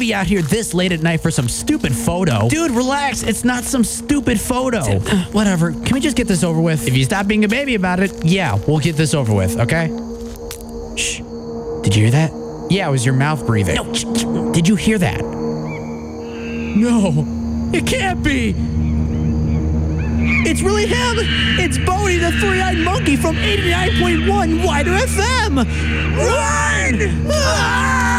be out here this late at night for some stupid photo. Dude, relax. It's not some stupid photo. Whatever. Can we just get this over with? If you stop being a baby about it, yeah, we'll get this over with, okay? Shh. Did you hear that? Yeah, it was your mouth breathing. No, did you hear that? No, it can't be. It's really him. It's Bodie, the three-eyed monkey from 89.1 Wider FM. Run! Ah!